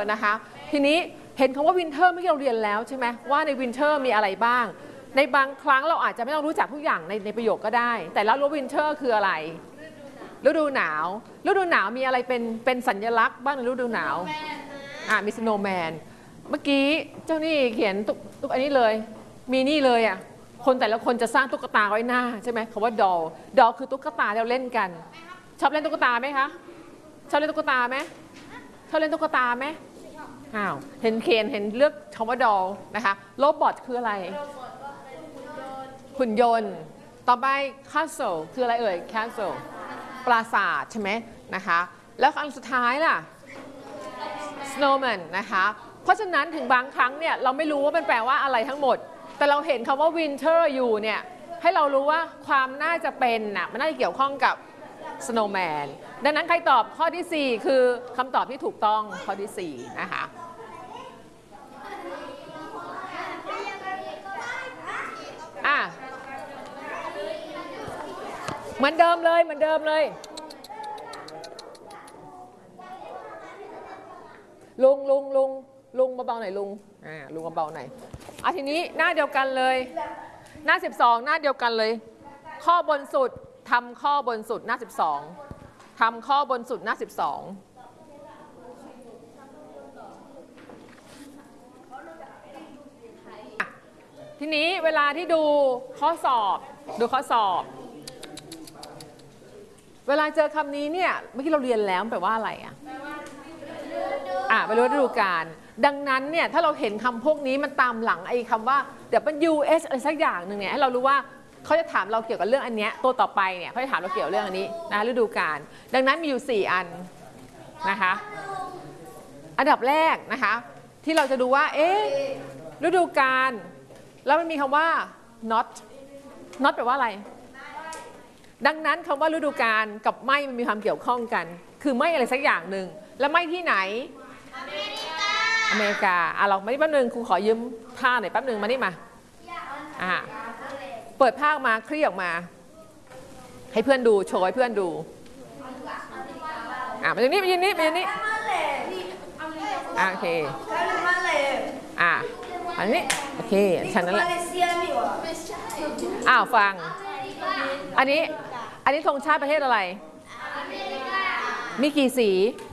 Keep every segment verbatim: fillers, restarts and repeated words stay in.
นะคะทีนี้เห็นคำว่าวินเทอร์เมื่อกี้เราเรียนแล้วใช่ไหมว่าในวินเทอร์มีอะไรบ้างในบางครั้งเราอาจจะไม่ต้องรู้จักทุกอย่างในในประโยคก็ได้แต่แล้วรู้วินเทอร์คืออะไรฤดูหนาวฤดูหนาวมีอะไรเป็นเป็นสัญลักษณ์บ้างในฤดูหนาวอ่ามีสโนว์แมนเมื่อกี้เจ้านี่เขียนตุ๊กตุ๊กอันนี้เลยมีนี่เลยอ่ะคนแต่ละคนจะสร้างตุ๊กตาไว้หน้าใช่ไหมคำว่าดอลดอลคือตุ๊กตาที่เราเล่นกันชอบเล่นตุ๊กตาไหมคะชอบเล่นตุ๊กตาไหมชอบเล่นตุ๊กตาไหมอ้าวเห็นเคนเห็นเลือกคำว่าดอลนะคะโรบอทคืออะไรหุ่นยนต์ต่อไป castle คืออะไรเอ่ย castle ปราสาทใช่ไหมนะคะแล้วอันสุดท้ายล่ะ snowman นะคะเพราะฉะนั้นถึงบางครั้งเนี่ยเราไม่รู้ว่ามันแปลว่าอะไรทั้งหมดแต่เราเห็นคำว่า winter อยู่เนี่ยให้เรารู้ว่าความน่าจะเป็นน่ะมันน่าจะเกี่ยวข้องกับ snowman ดังนั้นใครตอบข้อที่สี่คือคำตอบที่ถูกต้องข้อที่สี่นะคะอ่ะเหมือนเดิมเลยเหมือนเดิมเลยลุงลุงลุงลุงเบาๆหน่อยลุงอ่าลุงเบาๆหน่อยอ่ะทีนี้หน้าเดียวกันเลยหน้าสิบสองหน้าเดียวกันเลยข้อบนสุดทำข้อบนสุดหน้าสิบสองทำข้อบนสุดหน้าสิบสองทีนี้เวลาที่ดูข้อสอบดูข้อสอบเวลาเจอคำนี้เนี่ยเมื่อกี้เราเรียนแล้วแปลว่าอะไรอ่ะอ่ะไปรู้ฤดูกาลดังนั้นเนี่ยถ้าเราเห็นคำพวกนี้มันตามหลังไอ้คำว่า ดับเบิลยู เอส อะไรสักอย่างหนึ่งเนี่ยให้เรารู้ว่าเขาจะถามเราเกี่ยวกับเรื่องอันเนี้ยตัวต่อไปเนี่ยเขาจะถามเราเกี่ยวกับเรื่องอันนี้นะฤดูกาลดังนั้นมีอยู่สี่อันนะคะอันดับแรกนะคะที่เราจะดูว่าเอ๊ะฤดูกาลแล้วมันมีคำว่า not not แปลว่าอะไรดังนั้นคำว่าฤดูกาลกับไม่มันมีความเกี่ยวข้องกันคือไม่อะไรสักอย่างหนึ่งแล้วไม่ที่ไหนอเมริกาอเมริกาอ่ะเรามานี่แป๊บนึงครูขอยืมผ้าหน่อยแป๊บนึงมานี่มาอ่ะเปิดผ้ามาคลี่ออกมาให้เพื่อนดูโชว์ให้เพื่อนดูอ่ะมาตรงนี้มายืนนี่มายืนนี่อ่ะโอเคอ่ะอันนี้โอเคฉันนั่นแหละอ้าวฟังอันนี้อันนี้ธงชาติประเทศอะไรมีกี่สี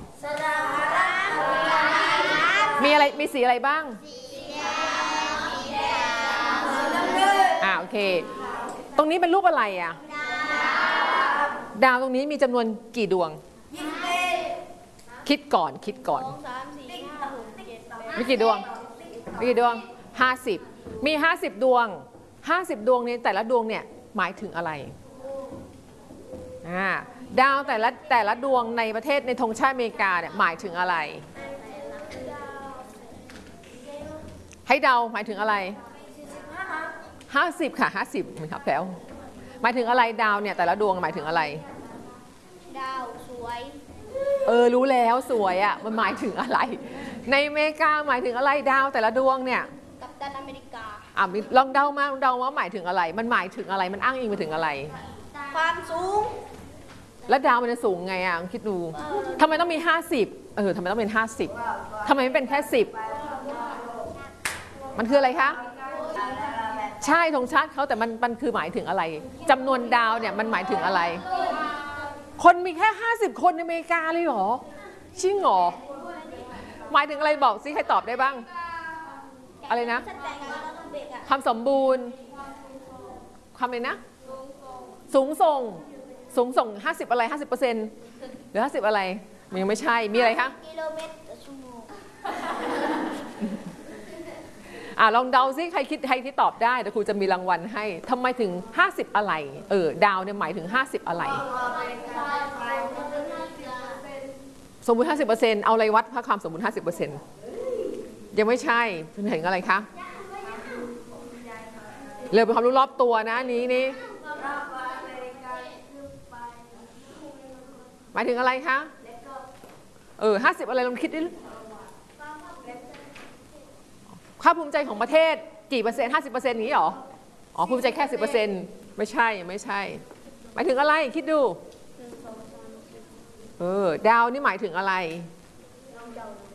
มีอะไรมีสีอะไรบ้างอ่าโอเคตรงนี้เป็นรูปอะไรอ่ะดาวตรงนี้มีจำนวนกี่ดวงคิดก่อนคิดก่อนมีกี่ดวงมีกี่ดวงห้าสิบมีห้าสิบดวงห้าสิบดวงนี้แต่ละดวงเนี่ยหมายถึงอะไรอ่าดาวแต่ละแต่ละดวงในประเทศในธงชาติอเมริกาเนี่ยหมายถึงอะไรให้เดาหมายถึงอะไรห้าสิบค่ะห้าสิบมันครับแล้วหมายถึงอะไรดาวเนี่ยแต่ละดวงหมายถึงอะไรดาวสวยเออรู้แล้วสวยอ่ะมันหมายถึงอะไรในอเมริกาหมายถึงอะไรดาวแต่ละดวงเนี่ยกัปตันอเมริกาอ่ะลองเดามาลองเดาว่าหมายถึงอะไรมันหมายถึงอะไรมันอ้างอิงไปถึงอะไรความสูงแล้วดาวมันจะสูงไงอ่ะคิดดูทำไมต้องมีห้าสิบเออทำไมต้องเป็นห้าสิบทำไมไม่เป็นแค่สิบมันคืออะไรคะใช่ธงชาติเขาแต่มันมันคือหมายถึงอะไรจำนวนดาวเนี่ยมันหมายถึงอะไรคนมีแค่ห้าสิบคนในอเมริกาเลยเหรอจริงเหรอหมายถึงอะไรบอกซิใครตอบได้บ้างอะไรนะความสมบูรณ์ความอะไรนะสูงส่งสูงส่งห้าสิบอะไรห้าสิบเปอร์เซ็นต์หรือห้าสิบอะไรมันยังไม่ใช่มีอะไรคะกิโลเมตรต่อชั่วโมงอ่ะลองเดาซิใครคิดใครที่ตอบได้เดี๋ยวครูจะมีรางวัลให้ทำไมถึงห้าสิบอะไรเออดาวเนี่ยหมายถึงห้าสิบอะไรสมมุติ ห้าสิบเปอร์เซ็นต์ เอาอะไรวัดค่าความสมมุติ ห้าสิบเปอร์เซ็นต์ ยังไม่ใช่คุณเห็นอะไรคะเรื่องเป็นความรู้รอบตัวนะนี้นี่หมายถึงอะไรคะเออห้าสิบอะไรลองคิดดิค่าภูมิใจของประเทศกี่เปอร์เซ็นต์ห้าสิบเปอร์เซ็นต์นี้หรออ๋อภูมิใจแค่สิบเปอร์เซ็นต์ไม่ใช่ไม่ใช่หมายถึงอะไรคิดดูเออดาวนี่หมายถึงอะไร